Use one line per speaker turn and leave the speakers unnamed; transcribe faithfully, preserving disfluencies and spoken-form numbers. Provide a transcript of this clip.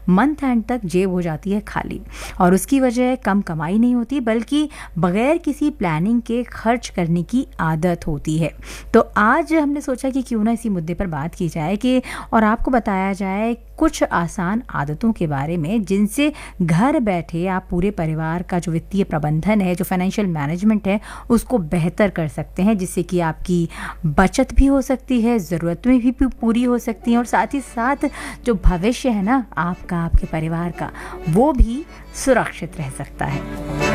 Month and तक जेब हो जाती है खाली, और उसकी वजह कम कमाई नहीं होती बल्कि बगैर किसी प्लानिंग के खर्च करने की आदत होती है। तो आज हमने सोचा कि क्यों ना इसी मुद्दे पर बात की जाए कि और आपको बताया जाए कुछ आसान आदतों के बारे में जिनसे घर बैठे आप पूरे परिवार का जो वित्तीय प्रबंधन है, जो फाइनेंशियल मैनेजमेंट है, उसको बेहतर कर सकते हैं, जिससे कि आपकी बचत भी हो सकती है, ज़रूरतें भी पूरी हो सकती हैं, और साथ ही साथ जो भविष्य है ना आपका, आपके परिवार का, वो भी सुरक्षित रह सकता है।